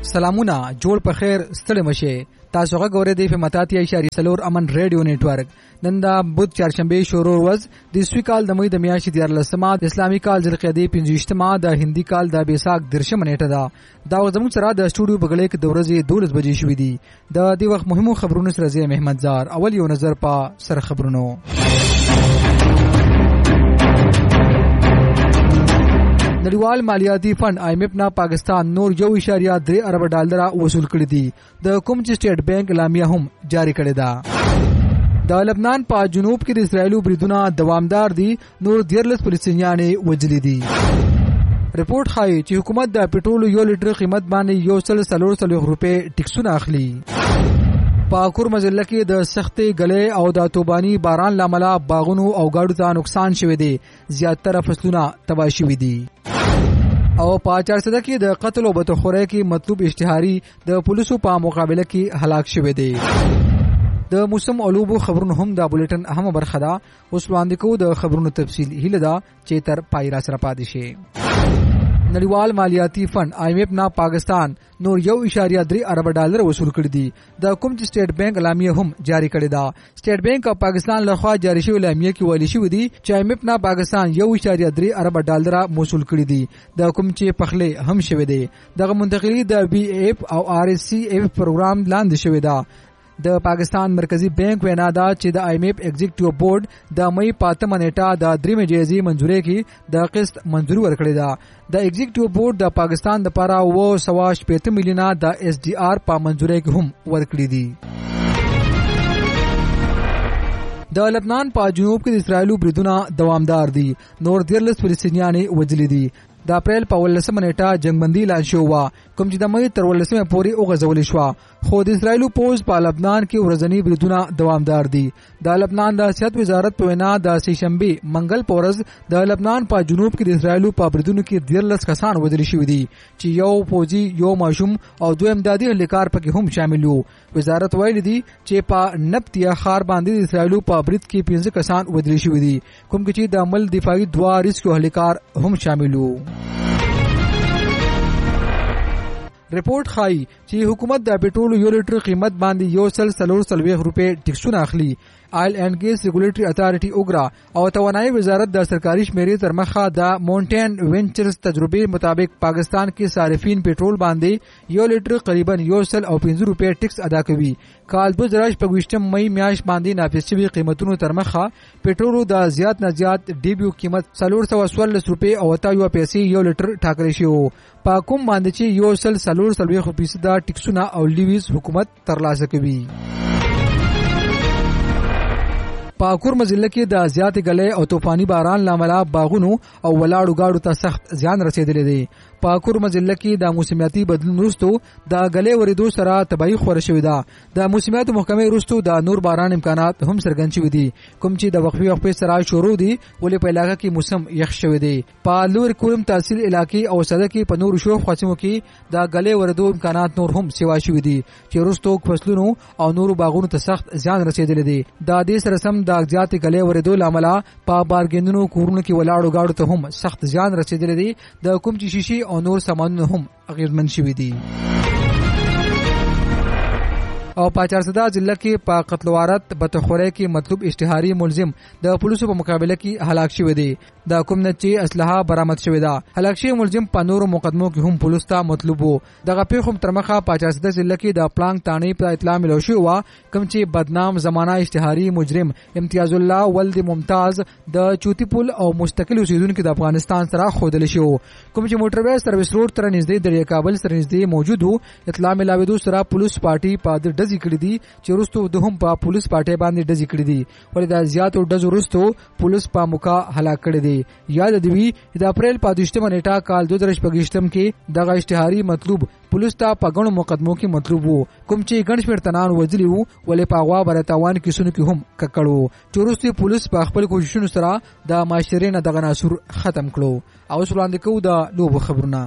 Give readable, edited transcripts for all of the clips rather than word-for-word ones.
سلامونه جوړ په خیر ستړي مشه تاسو غوړې د فماتاتي اشاری سلور امن ریډیو نتورک نن دا بود چهارشنبه شروع ورځ د سوي کال د مې د میاشتې 14 د اسلامي کال ذوالقعده 15 د هندي کال د بیساک 13 نیټه دا زموږ سره د سټوډیو بغلې کې د ورځې 12 بجې شوې دي د دې وخت مهمو خبرونو سره زه محمد زار اول یو نظر په سر خبرونو نړیوال مالیاتي فند IMF نه پاکستان نور 1.3 ارب ډالر وصول کړي دي د کوم چې سټیټ بانک اعلامیه هم جاری کړې ده د لبنان په جنوب کې د اسرایلو بریدونه دوامدار دي نور 14 فلسطینیان وژلي دي رپورت ښایي چې حکومت د پټرول یو لیټر قیمت باندې 140 روپے ټیکسونه اخلي په کورم ضلع کې د سختې غلې او د توبانی باران لامل باغونو او ګاډو ته نقصان شوی دی زیاتره فصلونه تباہ شوي دي او په 400 کې د قتل او بدخورۍ کې مطلوب اشتهاري د پولیسو په مقابله کې هلاک شوی دی د موسم علوبو خبرونو هم د بولیټن اهم برخه ده اوس وړاندې کوو د خبرونو تفصیل هله ده چې تر پای را سره پاتې شي نړیوال مالیاتي فند IMF نه پاکستان نور 1.3 ارب ډالر وصول کړي دي د کوم چې سټیټ بانک اعلامیه هم جاری کړې ده سټیټ بانک اف پاکستان لخوا جاری شوی اعلامیه کې ویل شوی دی چې IMF نه پاکستان 1.3 ارب ډالر موصول کړي دي د کوم چې پخله هم شوی دی دغه منتقلی د BF او RSCF پروګرام لاندې شوی دا د پاکستان مرکزی بانک وینا دا چې د IMF ایگزیکټیو بورډ د مې 5 نیټه د درې جایزې منځوري کې د قسط منځوري ورکړې ده د ایگزیکټیو بورډ د پاکستان د لپاره 1.8 میلیونه د SDR په منځوري کې هم ورکړې دي د لبنان په جنوب کې د اسرایلو بریدونه دوامدار دي نور 14 فلسطینیان وژلي دي د اپریل په 18 نیټه جنگبندي اعلان شو کوم چې د مې تر 18 پورې وغځول شو خو د اسرایلو پوز په لبنان کې ورځنی بریدونه دوامدار دي د لبنان د صحت وزارت په وینا د سه شنبه منګل پورز د لبنان په جنوب کې د اسرایلو په بریدونو کې 14 کسان وژل شوي دي چې یو فوجي یو ماشوم او دوه امدادي هلیکار پکې هم شامل وو وزارت ویلي دي چې په نبتیا خار باندې د اسرایلو په برید کې 15 کسان وژل شوي دي کوم چې د عمل دفاعي دوا ریسکو هلیکار هم شامل وو رپورت ښایي چې حکومت د پټرول یو لیټر قیمت باندې 140 روپے ټیکسونه اخلي آیل اینڈ ګیس ریګولیټری اتھارټي اوګرا او توانایي وزارت د سرکاري شمیرې تر مخه د مونټین وینچرز تجربې مطابق پاکستان کې صارفین پټرول باندې یو لیټر قریبا 150 روپے ټیکس ادا کوي کال 2025 مئی میاشت باندې نافذ شوی قیمتونو تر مخه پټرول د زیات نه زیات ډیبیو قیمت 414 روپے او 80 پیسې یو لیټر ټاکل شو په کوم باندې چې 140% د ټیکسونه او لیویز حکومت ترلاسه کوي په کورم ضلع کې د زیات غلې او طوفاني باران لامل باغونو او ولاړو گاډو ته سخت زیان رسیدلی دی په کورم ضلع کې د موسمیاتي بدلون وروسته د غلې ورېدو سره تباہي خور شوې ده د موسمیاتو محکمې وروسته د نور باران امکانات هم څرګند شوي دي کوم چې د وقفې سره شروع دي ولې په علاقې کې موسم یخ شوی دی په لور کورم تحصیل علاقې او صده کې په نور شوخ خاصمو کې د غلې ورېدو امکانات نور هم سیوا شوي دي چې وروسته فصلونو او نور باغونو ته سخت زیان رسیدلی دی د دې سره سم د زیات غلې ورېدو لامل په بارګینونو کورونو کې ولاړو گاډو ته هم سخت زیان رسیدلی دی د کوم چې شیشي او نور سامانونه هم اغیزمن شوي دي او په 400 ضلع کې په قتل وارت بدخورۍ کې مطلوب اشتهاري ملزم د پولیسو په مقابله کې هلاک شوی دی د کوم نه چې اسلحه برآمد شوی ده هلاک شوی ملزم په نورو مقدمو کې هم پولیس ته مطلوب وو دغه پیښه تر مخه په 400 ضلع کې د پلانګ تانې په اطلاع ملو شو کوم چې بدنام زمانہ اشتهاري مجرم امتیاز الله ولد ممتاز د چوتی پل او مستقل اوسیدونکو د افغانستان سره خودل شو کوم چې موټروي سرویس روډ تر نږدې د کابل سره نږدې موجود وو اطلاع ملاوي سره پولیس پارټي په ډزې کړې دي چې وروسته د هم په پولیس پارټي باندې ډزې کړې دي ولې د زیاتو ډزو وروسته پولیس په موقع هلاک کړي دي یاد دی د اپریل په 28 نیټه کال 2025 کې دغه اشتهاري مطلوب پولیس ته په غنو مقدمو کې مطلوب وو کوم چې ګڼ شمېر تنان وځلي وو ولې په غوا برتاوان کې سونو کې هم ککړو چې وروسته پولیس په خپل کوششونو سره د معاشرې نه دغه ناسور ختم کړو او وړاندې کوو د لوبو خبرونه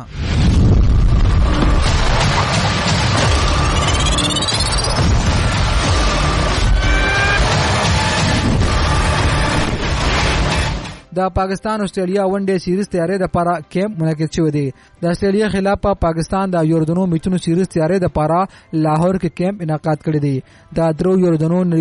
د د پاکستان استرالیا ون ډے سیریز تیارې د لپاره کیمپ منعقد شوی دی. د استرالیا خلاف پاکستان د یوردنو میچونو سیریز تیارې د لپاره لاهور کې کیمپ انعقاد کړی دی. د درو یوردنو